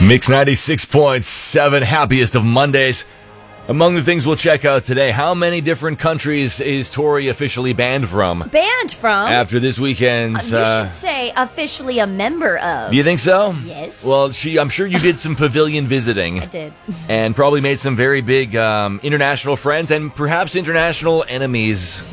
Mix 96.7, happiest of Mondays. Among the things we'll check out today, how many different countries is Tori officially banned from? Banned from? After this weekend's... you should say officially a member of. Do you think so? Yes. Well, I'm sure you did some pavilion visiting. I did. And probably made some very big international friends and perhaps international enemies.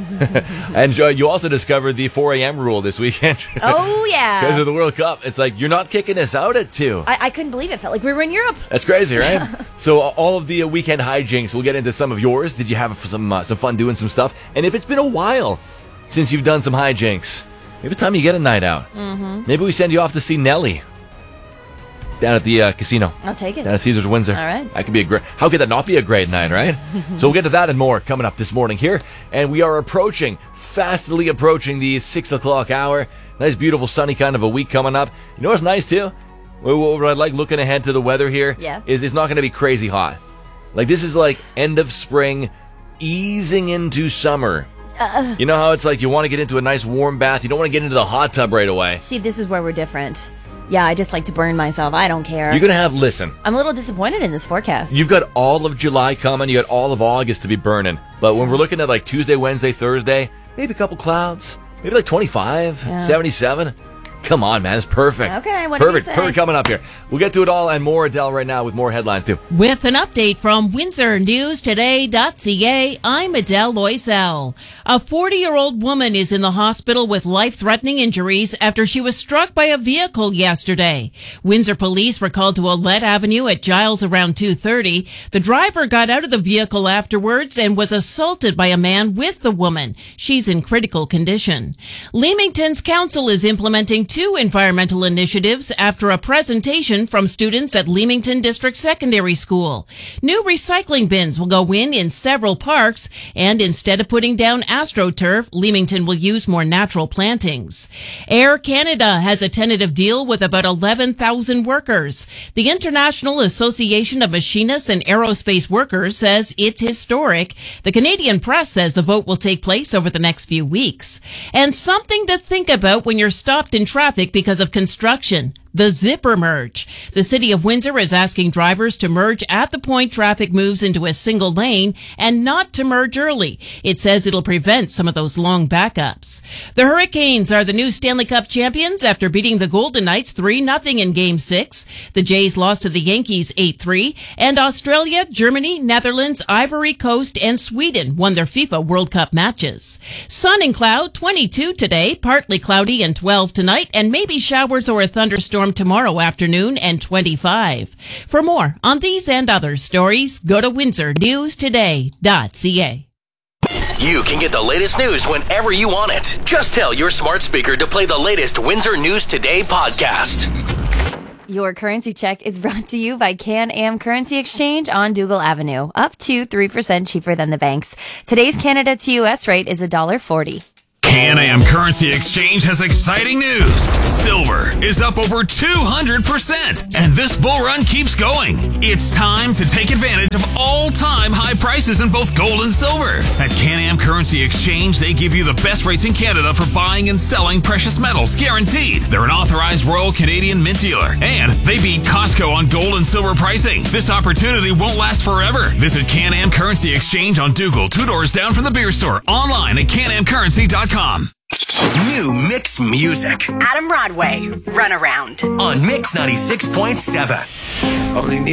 And you also discovered the 4 a.m. rule this weekend. Oh, yeah. Because of the World Cup. It's like, you're not kicking us out at 2. I couldn't believe it. Felt like we were in Europe. That's crazy, right? So all of the weekend hijinks, we'll get into some of yours. Did you have some fun doing some stuff? And if it's been a while since you've done some hijinks, maybe it's time you get a night out. Mm-hmm. Maybe we send you off to see Nelly down at the casino. I'll take it. Down at Caesars Windsor. All right. That could be how could that not be a great night, right? So we'll get to that and more coming up this morning here. And we are fastly approaching the 6 o'clock hour. Nice, beautiful, sunny kind of a week coming up. You know what's nice, too? What I like looking ahead to the weather here is it's not going to be crazy hot. Like, this is like end of spring, easing into summer. You know how it's like you want to get into a nice warm bath. You don't want to get into the hot tub right away. See, this is where we're different. Yeah, I just like to burn myself. I don't care. You're going to listen. I'm a little disappointed in this forecast. You've got all of July coming. You got all of August to be burning. But when we're looking at like Tuesday, Wednesday, Thursday, maybe a couple clouds. Maybe like 25, 77. Come on, man. It's perfect. Okay, what do you say? Perfect coming up here. We'll get to it all and more, Adele, right now with more headlines, too. With an update from WindsorNewsToday.ca, I'm Adele Loisel. A 40-year-old woman is in the hospital with life-threatening injuries after she was struck by a vehicle yesterday. Windsor police were called to Olette Avenue at Giles around 2:30. The driver got out of the vehicle afterwards and was assaulted by a man with the woman. She's in critical condition. Leamington's council is implementing 2 environmental initiatives after a presentation from students at Leamington District Secondary School. New recycling bins will go in several parks, and instead of putting down AstroTurf, Leamington will use more natural plantings. Air Canada has a tentative deal with about 11,000 workers. The International Association of Machinists and Aerospace Workers says it's historic. The Canadian press says the vote will take place over the next few weeks. And something to think about when you're stopped in traffic because of construction. The zipper merge. The city of Windsor is asking drivers to merge at the point traffic moves into a single lane and not to merge early. It says it'll prevent some of those long backups. The Hurricanes are the new Stanley Cup champions after beating the Golden Knights 3-0 in Game 6. The Jays lost to the Yankees 8-3, and Australia, Germany, Netherlands, Ivory Coast, and Sweden won their FIFA World Cup matches. Sun and cloud, 22 today, partly cloudy and 12 tonight, and maybe showers or a thunderstorm tomorrow afternoon and 25. For more on these and other stories, go to WindsorNewsToday.ca. You can get the latest news whenever you want it. Just tell your smart speaker to play the latest Windsor News Today podcast. Your currency check is brought to you by Can-Am Currency Exchange on Dougal Avenue. Up to 3% cheaper than the banks. Today's Canada to U.S. rate is $1.40. Can-Am Currency Exchange has exciting news. Silver is up over 200%, and this bull run keeps going. It's time to take advantage of all-time high prices in both gold and silver. At Can-Am Currency Exchange, they give you the best rates in Canada for buying and selling precious metals, guaranteed. They're an authorized Royal Canadian Mint dealer, and they beat Costco on gold and silver pricing. This opportunity won't last forever. Visit Can-Am Currency Exchange on Dougal, 2 doors down from the beer store, online at canamcurrency.com. New mix music. Adam Broadway, Runaround. On Mix 96.7. Only need